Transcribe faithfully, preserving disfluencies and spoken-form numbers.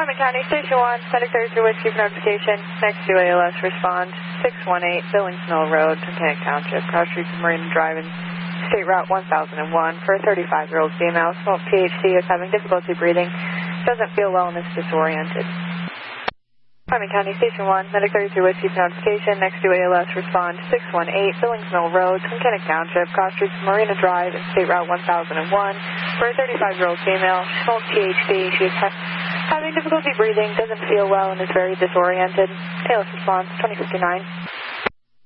Climate County, Station one, Medic thirty-three Whiskey for notification. Next to A L S, respond. six one eight, Billings Mill Road, Tunkhannock Township, Cross Street Marina Drive, and State Route one thousand one for a thirty-five-year-old female. Smoke T H C, is having difficulty breathing. Doesn't feel well and is disoriented. Climate County, Station one, Medic thirty-three Whiskey for notification. Next to A L S, respond. six one eight, Billings Mill Road, Tunkhannock Township, Cross Street Marina Drive, and State Route one thousand one for a thirty-five-year-old female. Smoke T H C, she is ha having difficulty breathing, doesn't feel well, and is very disoriented. A L S response, twenty fifty-nine.